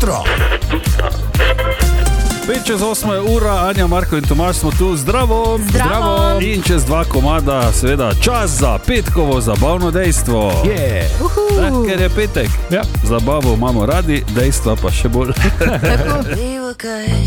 jutro. 5:08, Anja, Marko in Tomaž smo tu, zdravo. Zdravo. In čez 2 komada, seveda, čas za petkovo zabavno dejstvo. Ker je petek, Ja. zabavo imamo radi, dejstva pa še bolj. Tako.